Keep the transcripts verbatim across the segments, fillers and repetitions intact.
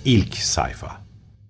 İlk sayfa.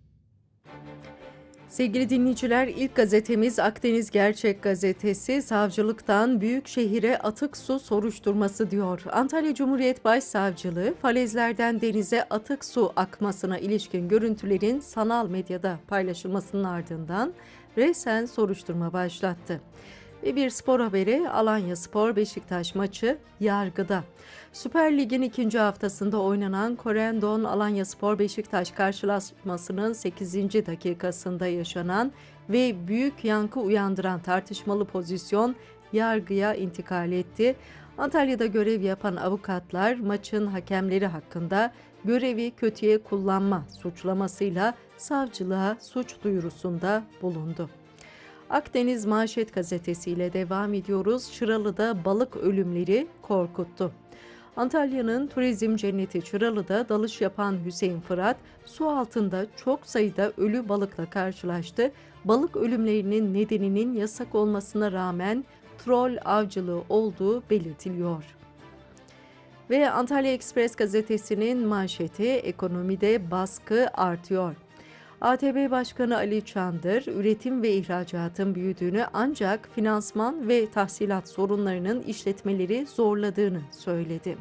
Sevgili dinleyiciler, ilk gazetemiz Akdeniz Gerçek Gazetesi, savcılıktan Büyükşehir'e atık su soruşturması diyor. Antalya Cumhuriyet Başsavcılığı, falezlerden denize atık su akmasına ilişkin görüntülerin sanal medyada paylaşılmasının ardından resen soruşturma başlattı. Ve bir spor haberi, Alanyaspor Beşiktaş maçı yargıda. Süper Lig'in ikinci haftasında oynanan Corendon Alanyaspor Beşiktaş karşılaşmasının sekizinci dakikasında yaşanan ve büyük yankı uyandıran tartışmalı pozisyon yargıya intikal etti. Antalya'da görev yapan avukatlar maçın hakemleri hakkında görevi kötüye kullanma suçlamasıyla savcılığa suç duyurusunda bulundu. Akdeniz Manşet gazetesiyle devam ediyoruz. Çıralı'da balık ölümleri korkuttu. Antalya'nın turizm cenneti Çıralı'da dalış yapan Hüseyin Fırat, su altında çok sayıda ölü balıkla karşılaştı. Balık ölümlerinin nedeninin yasak olmasına rağmen trol avcılığı olduğu belirtiliyor. Ve Antalya Ekspres gazetesinin manşeti, ekonomide baskı artıyor. A T B Başkanı Ali Çandır, üretim ve ihracatın büyüdüğünü ancak finansman ve tahsilat sorunlarının işletmeleri zorladığını söyledi.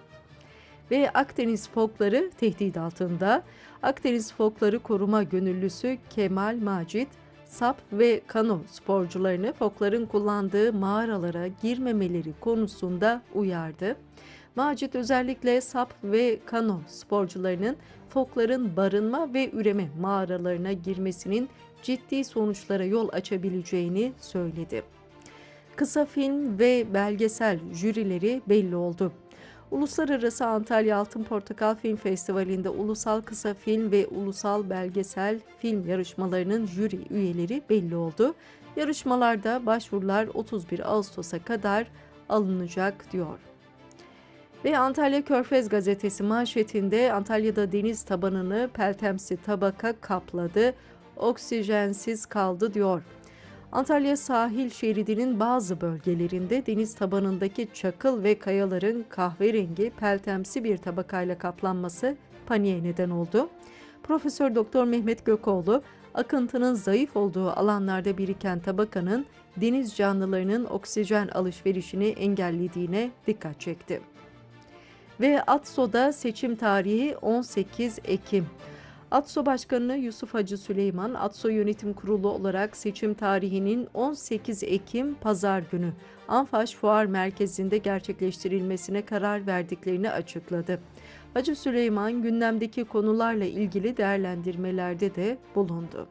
Ve Akdeniz fokları tehdit altında. Akdeniz fokları koruma gönüllüsü Kemal Macit, sap ve kano sporcularını fokların kullandığı mağaralara girmemeleri konusunda uyardı. Macit özellikle sap ve kano sporcularının fokların barınma ve üreme mağaralarına girmesinin ciddi sonuçlara yol açabileceğini söyledi. Kısa film ve belgesel jürileri belli oldu. Uluslararası Antalya Altın Portakal Film Festivali'nde ulusal kısa film ve ulusal belgesel film yarışmalarının jüri üyeleri belli oldu. Yarışmalarda başvurular otuz bir Ağustos'a kadar alınacak diyor. Ve Antalya Körfez gazetesi manşetinde Antalya'da deniz tabanını peltemsi tabaka kapladı, oksijensiz kaldı diyor. Antalya sahil şeridinin bazı bölgelerinde deniz tabanındaki çakıl ve kayaların kahverengi peltemsi bir tabakayla kaplanması paniğe neden oldu. Profesör Doktor Mehmet Gökoğlu, akıntının zayıf olduğu alanlarda biriken tabakanın deniz canlılarının oksijen alışverişini engellediğine dikkat çekti. Ve ATSO'da seçim tarihi on sekiz Ekim. ATSO Başkanı Yusuf Hacı Süleyman, ATSO Yönetim Kurulu olarak seçim tarihinin on sekiz Ekim Pazar günü Anfaş Fuar Merkezi'nde gerçekleştirilmesine karar verdiklerini açıkladı. Hacı Süleyman gündemdeki konularla ilgili değerlendirmelerde de bulundu.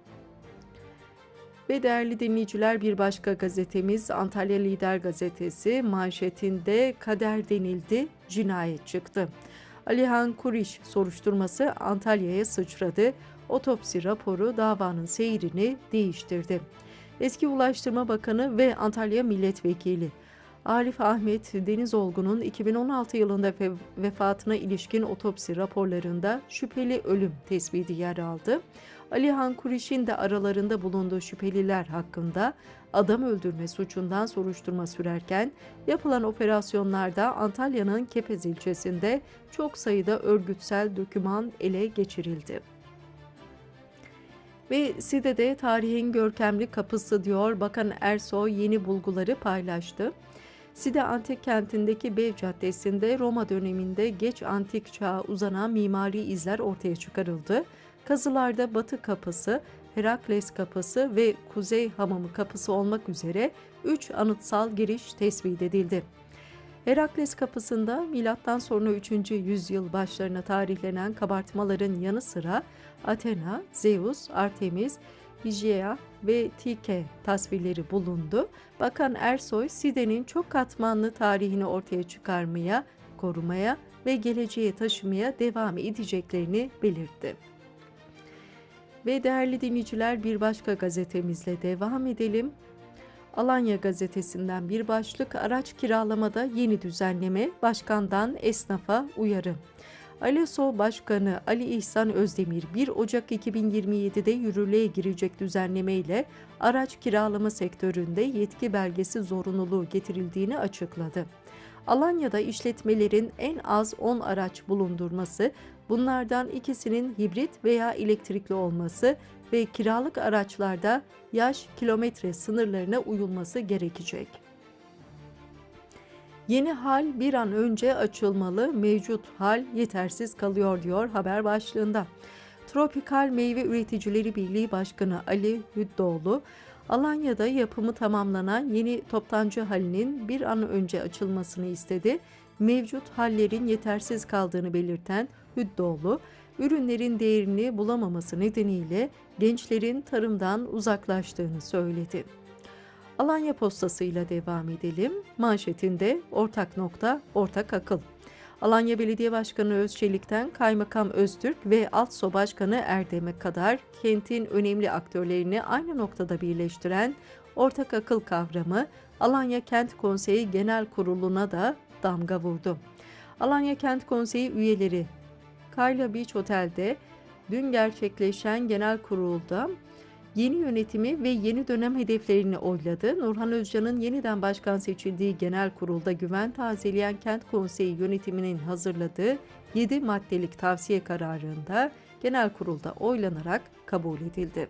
Ve değerli dinleyiciler, bir başka gazetemiz Antalya Lider Gazetesi manşetinde kader denildi, cinayet çıktı. Alihan Kuriş soruşturması Antalya'ya sıçradı. Otopsi raporu davanın seyrini değiştirdi. Eski Ulaştırma Bakanı ve Antalya Milletvekili Arif Ahmet Denizolgu'nun iki bin on altı yılında vefatına ilişkin otopsi raporlarında şüpheli ölüm tespiti yer aldı. Alihan Kuriş'in de aralarında bulunduğu şüpheliler hakkında adam öldürme suçundan soruşturma sürerken yapılan operasyonlarda Antalya'nın Kepez ilçesinde çok sayıda örgütsel doküman ele geçirildi. Ve SİDE'de tarihin görkemli kapısı diyor, Bakan Ersoy yeni bulguları paylaştı. SİDE Antik Kenti'ndeki Bev Caddesi'nde Roma döneminde geç antik çağa uzanan mimari izler ortaya çıkarıldı. Kazılarda Batı Kapısı, Herakles Kapısı ve Kuzey Hamamı Kapısı olmak üzere üç anıtsal giriş tespit edildi. Herakles Kapısı'nda milattan sonra üçüncü yüzyıl başlarına tarihlenen kabartmaların yanı sıra Athena, Zeus, Artemis, Higea ve Tike tasvirleri bulundu. Bakan Ersoy, SİDE'nin çok katmanlı tarihini ortaya çıkarmaya, korumaya ve geleceğe taşımaya devam edeceklerini belirtti. Ve değerli dinleyiciler, bir başka gazetemizle devam edelim. Alanya gazetesinden bir başlık, araç kiralamada yeni düzenleme, başkandan esnafa uyarı. ALESO Başkanı Ali İhsan Özdemir bir Ocak iki bin yirmi yedi'de yürürlüğe girecek düzenlemeyle araç kiralama sektöründe yetki belgesi zorunluluğu getirildiğini açıkladı. Alanya'da işletmelerin en az on araç bulundurması, bunlardan ikisinin hibrit veya elektrikli olması ve kiralık araçlarda yaş kilometre sınırlarına uyulması gerekecek. Yeni hal bir an önce açılmalı, mevcut hal yetersiz kalıyor diyor haber başlığında. Tropikal Meyve Üreticileri Birliği Başkanı Ali Hüddoğlu, Alanya'da yapımı tamamlanan yeni toptancı halinin bir an önce açılmasını istedi. Mevcut hallerin yetersiz kaldığını belirten Hüddoğlu, ürünlerin değerini bulamaması nedeniyle gençlerin tarımdan uzaklaştığını söyledi. Alanya postasıyla devam edelim. Manşetinde ortak nokta, ortak akıl. Alanya Belediye Başkanı Özçelik'ten Kaymakam Öztürk ve Altso Başkanı Erdem'e kadar kentin önemli aktörlerini aynı noktada birleştiren ortak akıl kavramı Alanya Kent Konseyi Genel Kurulu'na da damga vurdu. Alanya Kent Konseyi üyeleri Kayla Beach Otel'de dün gerçekleşen genel kurulda yeni yönetimi ve yeni dönem hedeflerini oyladı. Nurhan Özcan'ın yeniden başkan seçildiği genel kurulda güven tazeleyen Kent Konseyi yönetiminin hazırladığı yedi maddelik tavsiye kararında genel kurulda oylanarak kabul edildi.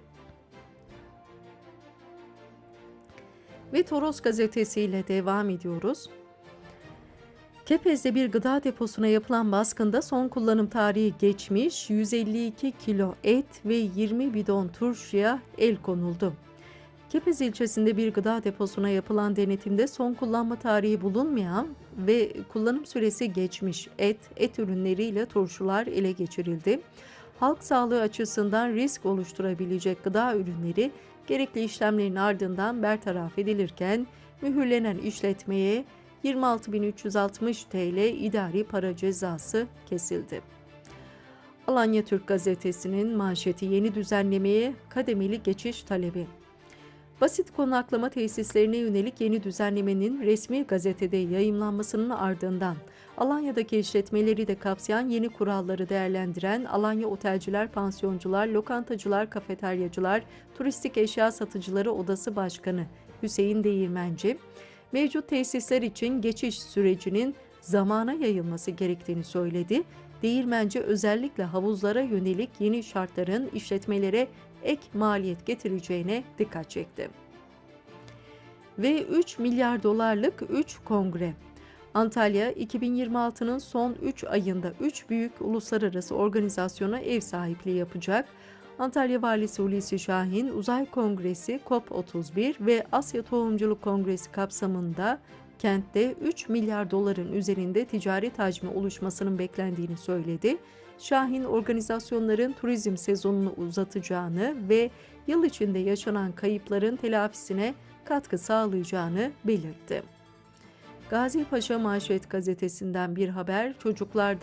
Ve Toros gazetesiyle devam ediyoruz. Kepez'de bir gıda deposuna yapılan baskında son kullanım tarihi geçmiş yüz elli iki kilo et ve yirmi bidon turşuya el konuldu. Kepez ilçesinde bir gıda deposuna yapılan denetimde son kullanma tarihi bulunmayan ve kullanım süresi geçmiş et, et ürünleriyle turşular ele geçirildi. Halk sağlığı açısından risk oluşturabilecek gıda ürünleri gerekli işlemlerin ardından bertaraf edilirken mühürlenen işletmeye yirmi altı bin üç yüz altmış T L idari para cezası kesildi. Alanya Türk Gazetesi'nin manşeti yeni düzenlemeye kademeli geçiş talebi. Basit konaklama tesislerine yönelik yeni düzenlemenin resmi gazetede yayımlanmasının ardından Alanya'daki işletmeleri de kapsayan yeni kuralları değerlendiren Alanya Otelciler, Pansiyoncular, Lokantacılar, Kafeteryacılar, Turistik Eşya Satıcıları Odası Başkanı Hüseyin Değirmenci, mevcut tesisler için geçiş sürecinin zamana yayılması gerektiğini söyledi. Değirmenci özellikle havuzlara yönelik yeni şartların işletmelere ek maliyet getireceğine dikkat çekti. Ve üç milyar dolarlık üç kongre. Antalya iki bin yirmi altının son üç ayında üç büyük uluslararası organizasyona ev sahipliği yapacak. Antalya Valisi Hulusi Şahin, Uzay Kongresi COP otuz bir ve Asya Tohumculuk Kongresi kapsamında kentte üç milyar doların üzerinde ticaret hacmi oluşmasının beklendiğini söyledi. Şahin, organizasyonların turizm sezonunu uzatacağını ve yıl içinde yaşanan kayıpların telafisine katkı sağlayacağını belirtti. Gazi Paşa Manşet gazetesinden bir haber, çocuklarda